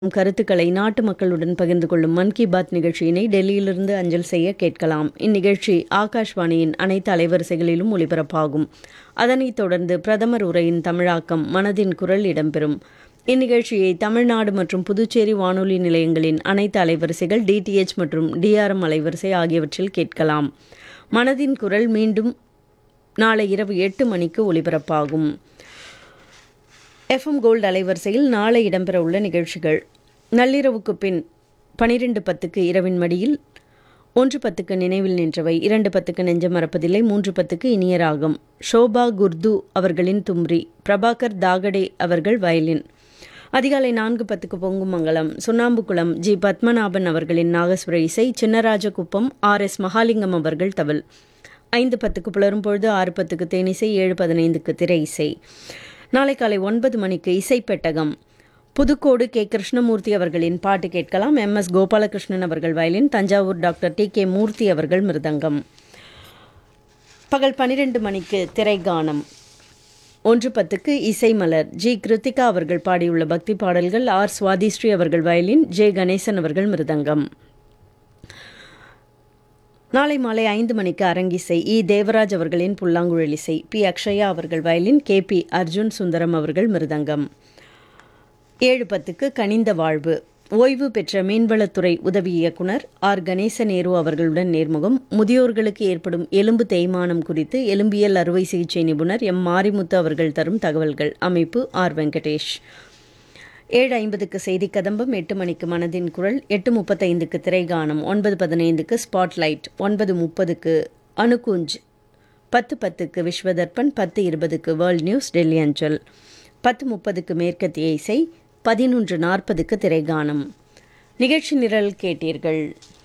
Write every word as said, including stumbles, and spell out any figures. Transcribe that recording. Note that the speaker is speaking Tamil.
கருத்துக்களை நாட்டு மக்களுடன் பகிர்ந்து கொள்ளும் மன் கி பாத் நிகழ்ச்சியினை டெல்லியிலிருந்து அஞ்சல் செய்ய கேட்கலாம். இந்நிகழ்ச்சி ஆகாஷ்வாணியின் அனைத்து அலைவரிசைகளிலும் ஒலிபரப்பாகும். அதனைத் தொடர்ந்து பிரதமர் உரையின் தமிழாக்கம் மனதின் குரல் இடம்பெறும். இந்நிகழ்ச்சியை தமிழ்நாடு மற்றும் புதுச்சேரி வானொலி நிலையங்களின் அனைத்து அலைவரிசைகள், டிடிஎச் மற்றும் டிஆர்எம் அலைவரிசை ஆகியவற்றில் கேட்கலாம். மனதின் குரல் மீண்டும் நாளை இரவு எட்டு மணிக்கு ஒலிபரப்பாகும். எஃப்எம் கோல்டு அலைவரிசையில் நாளை இடம்பெறவுள்ள நிகழ்ச்சிகள்: நள்ளிரவுக்கு பின் பனிரெண்டு பத்துக்கு இரவின் மடியில், ஒன்று பத்துக்கு நினைவில் நின்றவை, இரண்டு பத்துக்கு நெஞ்சம் மறப்பதில்லை, மூன்று பத்துக்கு இனிய ராகம், ஷோபா குர்து அவர்களின் தும்ரி, பிரபாகர் தாகடே அவர்கள் வயலின். அதிகாலை நான்கு பத்துக்கு பொங்கும் மங்கலம், சுண்ணாம்புக்குளம் ஜி பத்மநாபன் அவர்களின் நாகஸ்வர இசை, சின்னராஜகுப்பம் ஆர் எஸ் மகாலிங்கம் அவர்கள் தவில். ஐந்து பத்துக்கு புலரும் பொழுது, ஆறு பத்துக்கு தேனிசை, ஏழு பதினைந்துக்கு திரை இசை. நாளை காலை ஒன்பது மணிக்கு இசைப்பெட்டகம். புதுக்கோடு கே கிருஷ்ணமூர்த்தி அவர்களின் பாட்டு கேட்கலாம். எம் எஸ் கோபாலகிருஷ்ணன் அவர்கள் violin, Thanjavur doctor D K மூர்த்தி அவர்கள் மிருதங்கம். பகல் பன்னிரெண்டு மணிக்கு திரைகானம். ஒன்று பத்துக்கு இசைமலர். ஜி கிருத்திகா அவர்கள் பாடியுள்ள பக்தி பாடல்கள். ஆர் சுவாதிஸ்ரீ அவர்கள் வயலின், ஜே கணேசன் அவர்கள் மிருதங்கம். நாளை மாலை ஐந்து மணிக்கு அரங்கிசை. இ தேவராஜ் அவர்களின் புல்லாங்குழல் இசை, பி அக்ஷயா அவர்கள் violin, K P Arjun Sundaram அவர்கள் மிருதங்கம். ஏழு பத்துக்கு கனிந்த வாழ்வு. ஓய்வு பெற்ற மீன்வளத்துறை உதவி இயக்குனர் ஆர் கணேச நேரு அவர்களுடன் நேர்முகம். முதியோர்களுக்கு ஏற்படும் எலும்பு தேய்மானம் குறித்து எலும்பியல் அறுவை சிகிச்சை நிபுணர் எம் மாரிமுத்து அவர்கள் தரும் தகவல்கள். அமைப்பு ஆர் வெங்கடேஷ். ஏழு ஐம்பதுக்கு செய்தி கதம்பம். எட்டு மணிக்கு மனதின் குரல். எட்டு முப்பத்தைந்துக்கு திரைகானம். ஒன்பது பதினைந்துக்கு ஸ்பாட்லைட். ஒன்பது முப்பதுக்கு அணுகுஞ்ச். பத்து பத்துக்கு விஸ்வதர்பன். பத்து இருபதுக்கு வேர்ல்ட் நியூஸ் டெல்லி அஞ்சல். பத்து முப்பதுக்கு மேற்கத்திய இசை. பதினொன்று நாற்பதுக்கு திரைகானம். நிகழ்ச்சி நிரல் கேட்டீர்கள்.